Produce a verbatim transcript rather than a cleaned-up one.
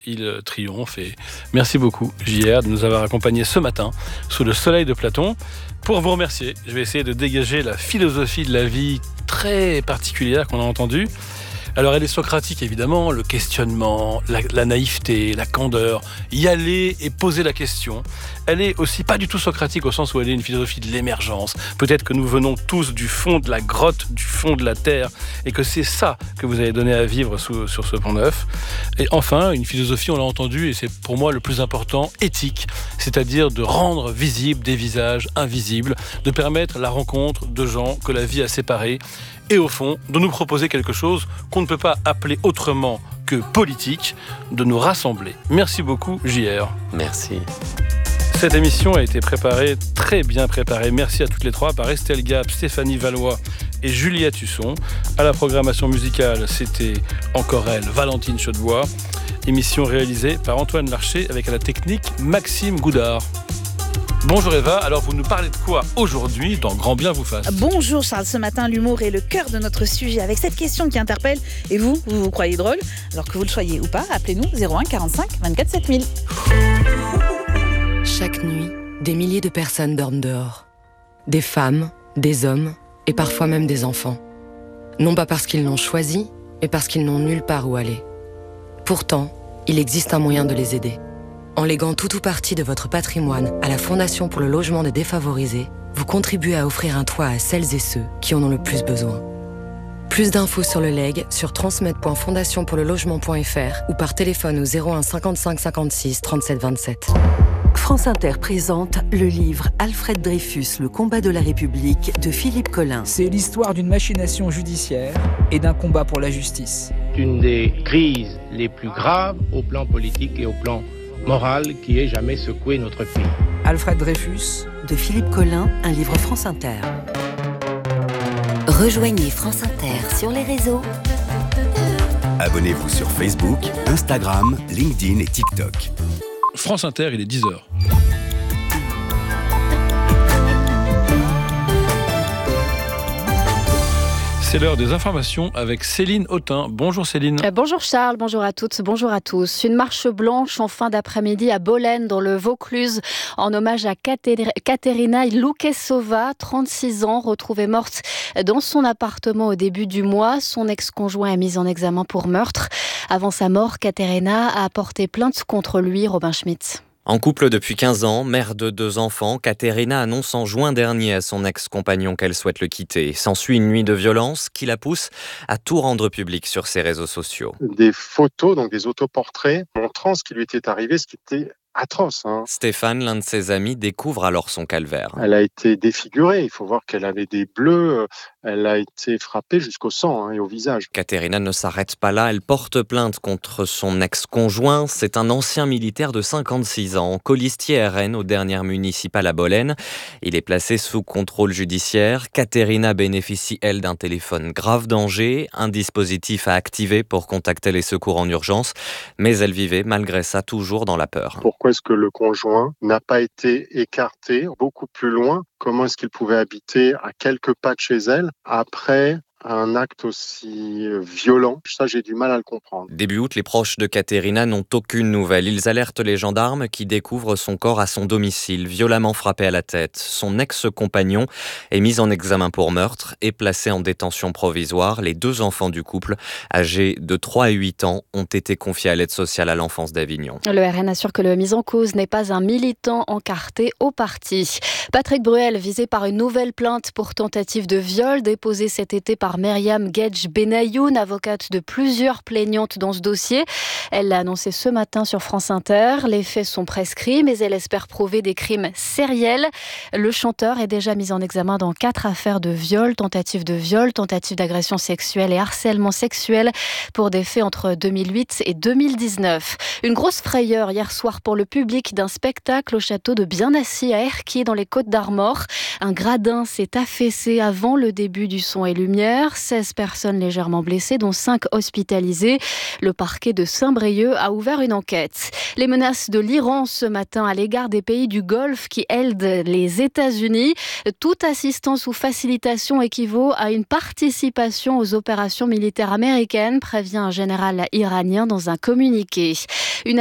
il triomphe. Et merci beaucoup, J R, de nous avoir accompagnés ce matin sous le soleil de Platon. Pour vous remercier, je vais essayer de dégager la philosophie de la vie très particulière qu'on a entendue. Alors elle est socratique évidemment, le questionnement, la, la naïveté, la candeur, y aller et poser la question. Elle est aussi pas du tout socratique au sens où elle est une philosophie de l'émergence. Peut-être que nous venons tous du fond de la grotte, du fond de la terre, et que c'est ça que vous avez donné à vivre sous, sur ce Pont Neuf. Et enfin, une philosophie, on l'a entendu, et c'est pour moi le plus important, éthique, c'est-à-dire de rendre visibles des visages invisibles, de permettre la rencontre de gens que la vie a séparés, et au fond, de nous proposer quelque chose qu'on ne peut pas appeler autrement que politique, de nous rassembler. Merci beaucoup, J R. Merci. Cette émission a été préparée, très bien préparée. Merci à toutes les trois, par Estelle Gap, Stéphanie Valois et Juliette Husson. À la programmation musicale, c'était encore elle, Valentine Chaudebois. Émission réalisée par Antoine Larcher avec à la technique Maxime Goudard. Bonjour Eva, alors vous nous parlez de quoi aujourd'hui dans Grand Bien vous fasse? Bonjour Charles, ce matin l'humour est le cœur de notre sujet avec cette question qui interpelle. Et vous, vous vous croyez drôle? Alors que vous le soyez ou pas, appelez-nous zéro un quarante-cinq vingt-quatre sept mille. Chaque nuit, des milliers de personnes dorment dehors. Des femmes, des hommes et parfois même des enfants. Non pas parce qu'ils l'ont choisi, mais parce qu'ils n'ont nulle part où aller. Pourtant, il existe un moyen de les aider. En léguant tout ou partie de votre patrimoine à la Fondation pour le logement des défavorisés, vous contribuez à offrir un toit à celles et ceux qui en ont le plus besoin. Plus d'infos sur le legs sur transmet point fondation pour le logement point f r ou par téléphone au zéro un cinquante-cinq cinquante-six trente-sept vingt-sept. France Inter présente le livre Alfred Dreyfus, le combat de la République de Philippe Collin. C'est l'histoire d'une machination judiciaire et d'un combat pour la justice. Une des crises les plus graves au plan politique et au plan moral qui ait jamais secoué notre pays. Alfred Dreyfus de Philippe Collin, un livre France Inter. Rejoignez France Inter sur les réseaux. Abonnez-vous sur Facebook, Instagram, LinkedIn et TikTok. France Inter, il est dix heures. C'est l'heure des informations avec Céline Autain. Bonjour Céline. Euh, bonjour Charles, bonjour à toutes, bonjour à tous. Une marche blanche en fin d'après-midi à Bolène dans le Vaucluse en hommage à Katerina Loukessova, trente-six ans, retrouvée morte dans son appartement au début du mois. Son ex-conjoint est mis en examen pour meurtre. Avant sa mort, Katerina a porté plainte contre lui, Robin Schmitt. En couple depuis quinze ans, mère de deux enfants, Katerina annonce en juin dernier à son ex-compagnon qu'elle souhaite le quitter. S'ensuit une nuit de violence qui la pousse à tout rendre public sur ses réseaux sociaux. Des photos, donc des autoportraits, montrant ce qui lui était arrivé, ce qui était atroce. Hein. Stéphane, l'un de ses amis, découvre alors son calvaire. Elle a été défigurée. Il faut voir qu'elle avait des bleus. Elle a été frappée jusqu'au sang hein, et au visage. Katerina ne s'arrête pas là. Elle porte plainte contre son ex-conjoint. C'est un ancien militaire de cinquante-six ans, colistier R N aux dernières municipales à Bolène. Il est placé sous contrôle judiciaire. Katerina bénéficie, elle, d'un téléphone grave danger, un dispositif à activer pour contacter les secours en urgence. Mais elle vivait, malgré ça, toujours dans la peur. Pourquoi est-ce que le conjoint n'a pas été écarté beaucoup plus loin? Comment est-ce qu'il pouvait habiter à quelques pas de chez elle après un acte aussi violent? Ça, j'ai du mal à le comprendre. Début août, les proches de Katerina n'ont aucune nouvelle. Ils alertent les gendarmes qui découvrent son corps à son domicile, violemment frappé à la tête. Son ex-compagnon est mis en examen pour meurtre et placé en détention provisoire. Les deux enfants du couple, âgés de trois et huit ans, ont été confiés à l'aide sociale à l'enfance d'Avignon. Le R N assure que le mis en cause n'est pas un militant encarté au parti. Patrick Bruel, visé par une nouvelle plainte pour tentative de viol déposée cet été par Myriam Gedj Benayoun, avocate de plusieurs plaignantes dans ce dossier. Elle l'a annoncé ce matin sur France Inter. Les faits sont prescrits, mais elle espère prouver des crimes sériels. Le chanteur est déjà mis en examen dans quatre affaires de viol, tentative de viol, tentative d'agression sexuelle et harcèlement sexuel pour des faits entre deux mille huit et deux mille dix-neuf. Une grosse frayeur hier soir pour le public d'un spectacle au château de Bien-Assis à Erquy dans les Côtes-d'Armor. Un gradin s'est affaissé avant le début du son et lumière. hier. seize personnes légèrement blessées, dont cinq hospitalisées. Le parquet de Saint-Brieuc a ouvert une enquête. Les menaces de l'Iran ce matin à l'égard des pays du Golfe qui aident les États-Unis. Toute assistance ou facilitation équivaut à une participation aux opérations militaires américaines, prévient un général iranien dans un communiqué. Une